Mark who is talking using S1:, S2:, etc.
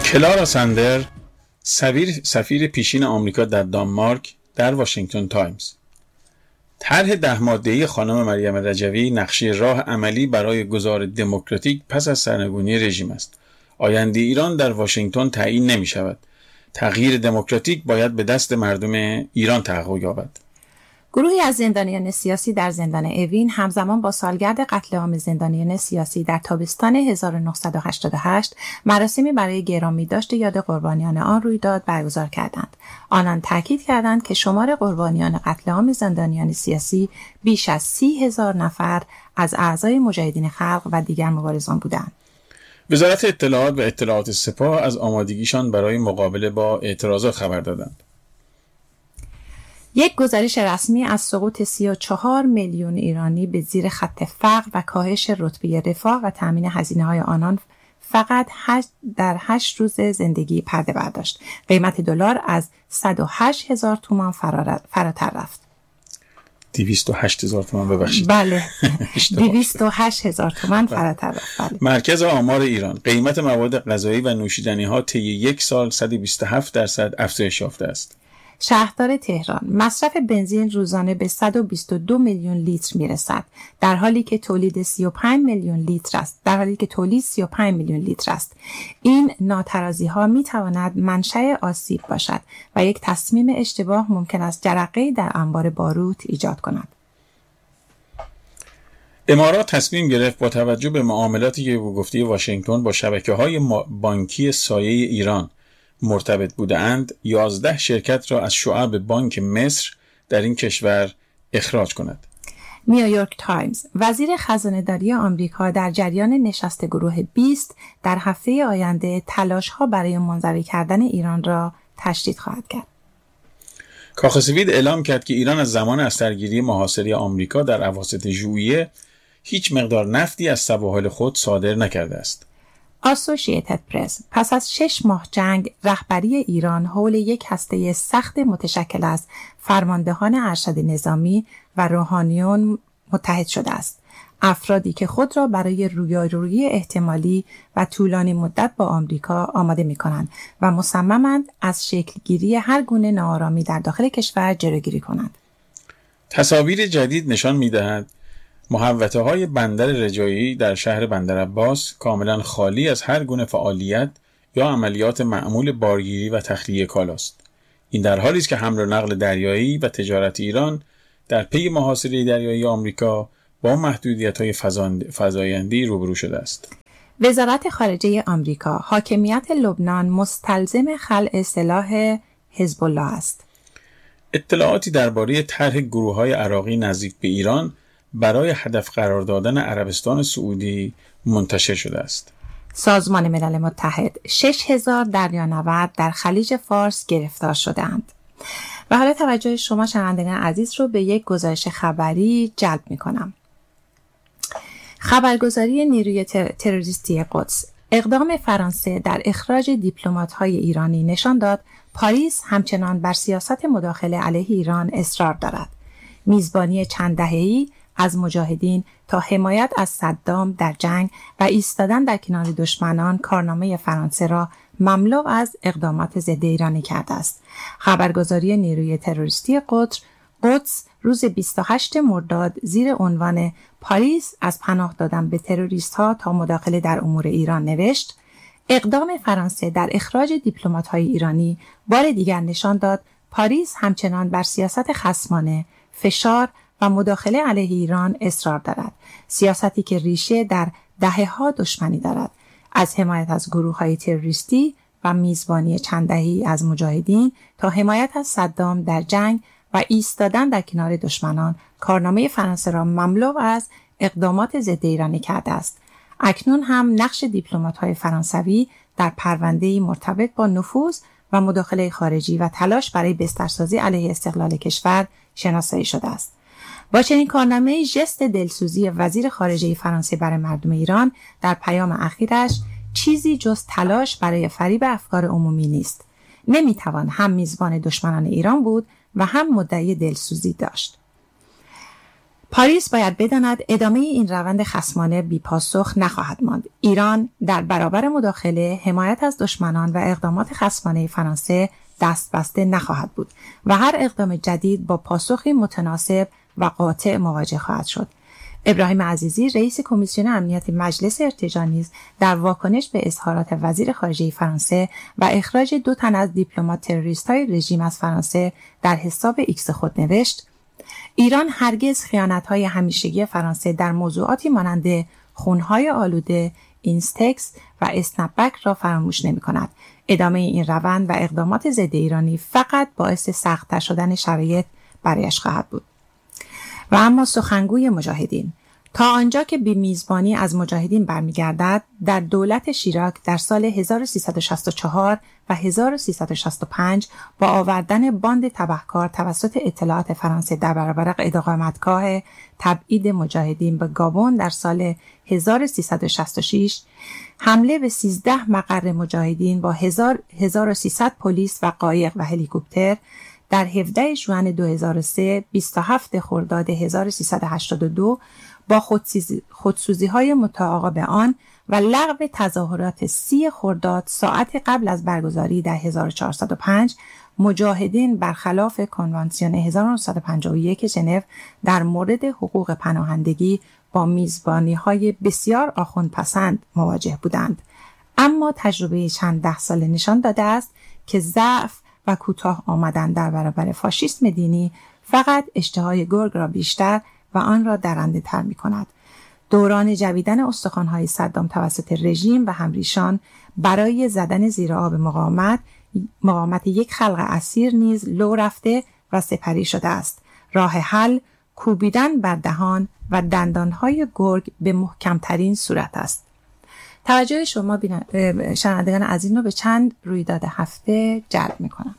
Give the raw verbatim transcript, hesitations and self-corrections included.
S1: کلارا سندر، سفیر سفیر پیشین آمریکا در دانمارک، در واشنگتن تایمز: طرح ده ماده‌ای خانم مریم رجوی نقشه راه عملی برای گذار دموکراتیک پس از سرنگونی رژیم است. آینده ایران در واشنگتن تعیین نمی شود. تغییر دموکراتیک باید به دست مردم ایران تحقق یابد.
S2: گروهی از زندانیان سیاسی در زندان اوین همزمان با سالگرد قتل عام زندانیان سیاسی در تابستان هزار و نهصد و هشتاد و هشت مراسمی برای گرامی‌داشت یاد قربانیان آن رویداد برگزار کردند. آنان تاکید کردند که شمار قربانیان قتل عام زندانیان سیاسی بیش از سی هزار نفر از اعضای مجاهدین خلق و دیگر مبارزان بودند.
S1: وزارت اطلاعات و اطلاعات سپاه از آمادگیشان برای مقابله با اعتراضات خبر دادند.
S2: یک گزارش رسمی از سقوط سی و چهار میلیون ایرانی به زیر خط فقر و کاهش رتبه رفاه و تامین هزینه‌های آنان فقط هشت در هشت روز زندگی پرده برداشت. قیمت دلار از صد و هشت هزار تومان فراتر رفت.
S1: دویست و هشت هزار تومان ببخشید.
S2: بله. دویست و هشت هزار تومان فراتر رفت. بله.
S1: مرکز آمار ایران: قیمت مواد غذایی و نوشیدنی‌ها طی یک سال صد و بیست و هفت درصد افزایش یافته است.
S2: شهردار تهران: مصرف بنزین روزانه به صد و بیست و دو میلیون لیتر میرسد، در حالی که تولید سی و پنج میلیون لیتر است. در حالی که تولید سی و پنج میلیون لیتر است. این ناترازی‌ها می‌تواند منشأ آسیب باشد و یک تصمیم اشتباه ممکن است جرقه‌ای در انبار باروت ایجاد کند.
S1: امارات تصمیم گرفت با توجه به معاملاتی که به گفته واشنگتن با شبکه‌های بانکی سایه ایران مرتبط بودند، یازده شرکت را از شعب بانک مصر در این کشور اخراج کند.
S2: نیویورک تایمز: وزیر خزانه‌داری آمریکا در جریان نشست گروه بیست در هفته آینده تلاش‌ها برای منزوی کردن ایران را تشدید خواهد کرد.
S1: کاخ سفید اعلام کرد که ایران از زمان اثرگیری محاصره آمریکا در اواسط ژوئیه هیچ مقدار نفتی از سواحل خود صادر نکرده است.
S2: اسوسییتد پرس: پس از شش ماه جنگ، رهبری ایران حول یک هسته سخت متشکل از فرماندهان ارشد نظامی و روحانیون متحد شده است. افرادی که خود را برای رویارویی احتمالی و طولانی مدت با آمریکا آماده می کنند و مصممند از شکلگیری هر گونه ناآرامی در داخل کشور جلوگیری کنند.
S1: تصاویر جدید نشان می دهد محوطه های بندر رجایی در شهر بندرعباس کاملا خالی از هر گونه فعالیت یا عملیات معمول بارگیری و تخلیه کالاست. این در حالی است که حمل و نقل دریایی و تجارت ایران در پی محاصره دریایی آمریکا با محدودیت‌های فزاینده‌ای روبرو شده است.
S2: وزارت خارجه آمریکا: حاکمیت لبنان مستلزم خلع سلاح حزب الله است.
S1: اطلاعاتی درباره طرح گروه‌های عراقی نزدیک به ایران برای هدف قرار دادن عربستان سعودی منتشر شده است.
S2: سازمان ملل متحد: شش هزار دریانورد در خلیج فارس گرفتار شدند. و حالا توجه شما شنوندگان عزیز رو به یک گزارش خبری جلب می کنم. خبرگزاری نیروی تر... تروریستی قدس: اقدام فرانسه در اخراج دیپلمات‌های ایرانی نشان داد پاریس همچنان بر سیاست مداخله علیه ایران اصرار دارد. میزبانی چند دهه‌ای از مجاهدین تا حمایت از صدام در جنگ و ایستادن در کنار دشمنان کارنامه فرانسه را مملو از اقدامات ضد ایرانی کرده است. خبرگزاری نیروی تروریستی قدس قدس روز بیست و هشتم مرداد زیر عنوان پاریس از پناه دادن به تروریست‌ها تا مداخله در امور ایران نوشت: اقدام فرانسه در اخراج دیپلمات‌های ایرانی بار دیگر نشان داد پاریس همچنان بر سیاست خصمانه، فشار و مداخله علیه ایران اصرار دارد. سیاستی که ریشه در دهه‌ها دشمنی دارد، از حمایت از گروه‌های تروریستی و میزبانی چند دهه‌ای از مجاهدین تا حمایت از صدام در جنگ و ایستادن در کنار دشمنان کارنامه فرانسه را مملو از اقدامات ضد ایرانی کرده است. اکنون هم نقش دیپلمات‌های فرانسوی در پرونده‌ای مرتبط با نفوذ و مداخله خارجی و تلاش برای بسترسازی علیه استقلال کشور شناسایی شده است. با چنین کارنامه‌ای ژست دلسوزی وزیر خارجه فرانسه برای مردم ایران در پیام اخیرش چیزی جز تلاش برای فریب افکار عمومی نیست. نمیتوان هم میزبان دشمنان ایران بود و هم مدعی دلسوزی داشت. پاریس باید بداند ادامه این روند خصمانه بی پاسخ نخواهد ماند. ایران در برابر مداخله، حمایت از دشمنان و اقدامات خصمانه فرانسه دست بسته نخواهد بود و هر اقدام جدید با پاسخی متناسب و قاطع مواجه خواهد شد. ابراهیم عزیزی رئیس کمیسیون امنیت مجلس ارتجاع نیز در واکنش به اظهارات وزیر خارجه فرانسه و اخراج دو تن از دیپلمات تروریست‌های رژیم از فرانسه در حساب ایکس خود نوشت: ایران هرگز خیانت‌های همیشگی فرانسه در موضوعاتی مانند خونهای آلوده، اینستکس و اسنپبک را فراموش نمی‌کند. ادامه این روند و اقدامات ضد ایرانی فقط باعث سخت‌تر شدن شرایط برایش خواهد بود. و اما سخنگوی مجاهدین: تا آنجا که به میزبانی از مجاهدین برمیگردد، در دولت شیراک در سال هزار و سیصد و شصت و چهار و هزار و سیصد و شصت و پنج با آوردن باند تبهکار توسط اطلاعات فرانسه در برابر اقامتگاه تبعید مجاهدین به گابون در سال هزار و سیصد و شصت و شش، حمله به سیزده مقر مجاهدین با هزار و سیصد پلیس و قایق و هلیکوپتر در هفدهم ژوئن دو هزار و سه، بیست و هفتم خرداد هزار و سیصد و هشتاد و دو با خودسوزی های متعاقب آن و لغو تظاهرات سی خرداد ساعت قبل از برگزاری در هزار و چهارصد و پنج، مجاهدین برخلاف کنوانسیون هزار و نهصد و پنجاه و یک ژنو در مورد حقوق پناهندگی با میزبانی های بسیار آخوندپسند مواجه بودند. اما تجربه چند ده ساله نشان داده است که ضعف و کوتاه آمدن در برابر فاشیسم دینی فقط اشتهای گرگ را بیشتر و آن را درنده تر می کند. دوران جویدن استخوان‌های صدام توسط رژیم و همریشان برای زدن زیر آب مقاومت مقاومت یک خلق اسیر نیز لو رفته و سپری شده است. راه حل کوبیدن بر دهان و دندانهای گرگ به محکمترین صورت است. توجه شما شنوندگان عزیز رو به چند رویداد هفته جلب می کنم.